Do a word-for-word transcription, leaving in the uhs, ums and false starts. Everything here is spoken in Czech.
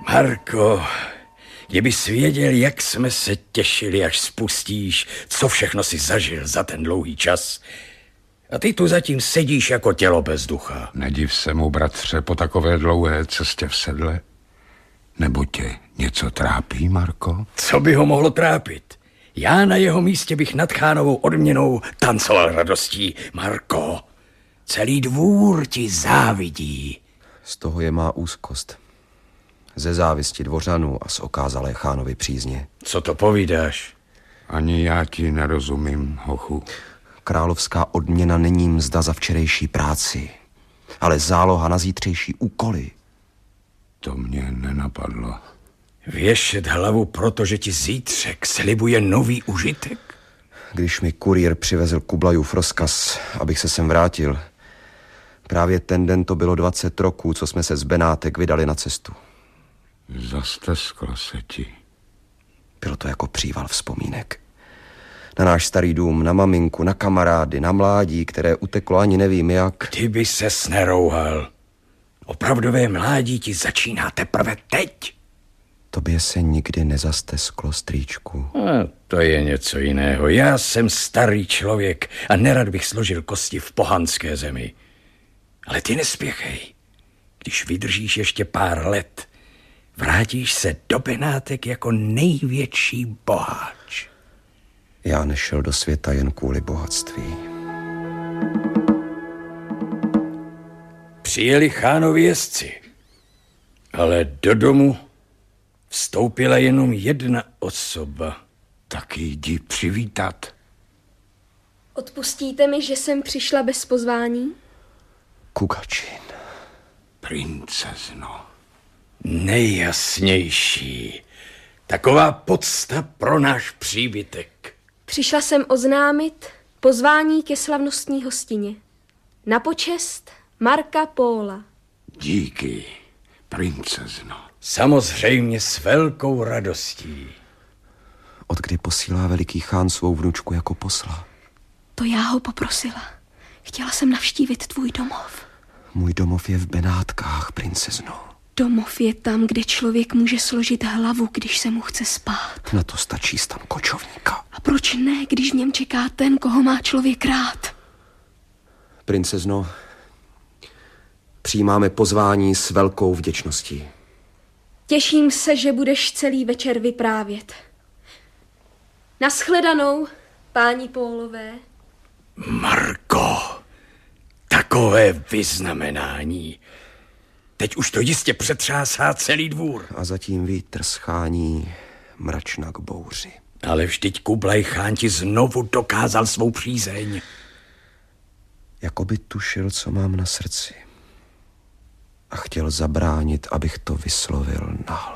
Marko, kdybys věděl, jak jsme se těšili, až spustíš, co všechno si zažil za ten dlouhý čas. A ty tu zatím sedíš jako tělo bez ducha. Nediv se mu, bratře, po takové dlouhé cestě v sedle. Nebo tě něco trápí, Marko? Co by ho mohlo trápit? Já na jeho místě bych nad chánovou odměnou tancoval radostí. Marko, celý dvůr ti závidí. Z toho je má úzkost. Ze závisti dvořanů a z okázalé chánovy přízně. Co to povídáš? Ani já ti nerozumím, hochu. Královská odměna není mzda za včerejší práci, ale záloha na zítřejší úkoly. To mě nenapadlo. Věšet hlavu, protože ti zítřek slibuje nový užitek? Když mi kurýr přivezl Kublajův rozkaz, abych se sem vrátil, právě ten den to bylo dvacet roků, co jsme se z Benátek vydali na cestu. Zastesklo se ti. Bylo to jako příval vzpomínek. Na náš starý dům, na maminku, na kamarády, na mládí, které uteklo ani nevím jak. Ty by ses nerouhal. Opravdové mládí ti začíná teprve teď. Tobě se nikdy nezastesklo, strýčku. A to je něco jiného. Já jsem starý člověk a nerad bych složil kosti v pohanské zemi. Ale ty nespěchej. Když vydržíš ještě pár let, vrátíš se do Benátek jako největší boháč. Já nešel do světa jen kvůli bohatství. Přijeli chánovi jezdci, ale do domu vstoupila jenom jedna osoba. Tak jdi přivítat. Odpustíte mi, že jsem přišla bez pozvání? Kugačin. Princezno. Nejjasnější. Taková podsta pro náš příbytek. Přišla jsem oznámit pozvání ke slavnostní hostině. Na počest Marka Póla. Díky, princezno. Samozřejmě s velkou radostí. Odkdy posílá veliký chán svou vnučku jako posla? To já ho poprosila. Chtěla jsem navštívit tvůj domov. Můj domov je v Benátkách, princezno. Domov je tam, kde člověk může složit hlavu, když se mu chce spát. Na to stačí stan kočovníka. A proč ne, když v něm čeká ten, koho má člověk rád? Princezno, přijímáme pozvání s velkou vděčností. Těším se, že budeš celý večer vyprávět. Nashledanou, páni Pólové. Marko, takové vyznamenání. Teď už to jistě přetřásá celý dvůr. A zatím vítr schání mračna k bouři. Ale vždyť Kublaj chán ti znovu dokázal svou přízeň. Jakoby tušil, co mám na srdci. A chtěl zabránit, abych to vyslovil nahlas.